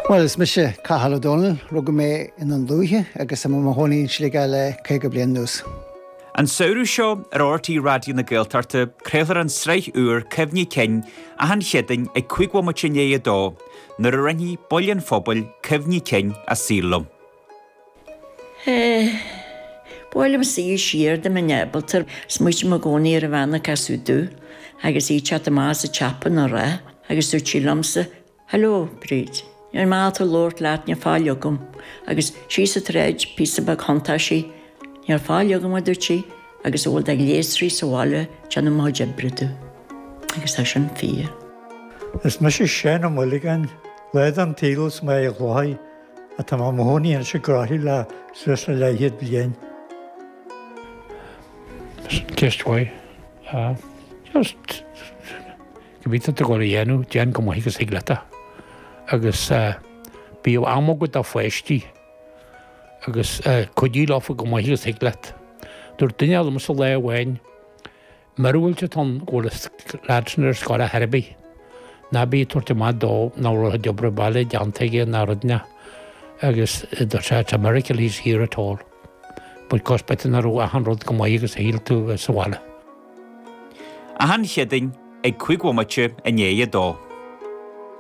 Well, is mis Cahal O'Donnell rug mé in an lúthe agus am hóí slíige le chéige blian nús. An saoú seo RRT radio na Gaeltarte crealar an sreich úr cefni cyn a han chedain ag cuigwa machiné a dó, nar a rangi bolian phobal cefni cyn a sílum. Bóilm sí siar de man nebaltar smuis ma gcónaí ar a bhena casú dú, agus í chat a más a chapan a ra, agus dú chílamsa, Hello, Bryd. Your mouth Lord lat your fáilogum, agus she's a tread piece of conta she, your fáilogum a duchi, agus old ag léisrí sa wala, chan ma jebridu, agus a shan fear. Is mis sé am mulligan, lead an tílos me ag glói, a tam am hóní an se grahi le suas le hiad blian. Just way, just gybita te gore yenu, jan como higas higlata. Agus bí amogad a fáistí agus codí láfa go maithíos higlet. Dúir duine alum sa le bhhain marúilte tan gólas láidsnar scar a herbí. Na bí tuairte má dó ná rotha deobra baile deantaige na rudne agus idir sé America lís here at all. Bud cospaitin a rú a han rud go maithíos híl tú sa bhile. A han chedain ag cuigwa machi a néie dó.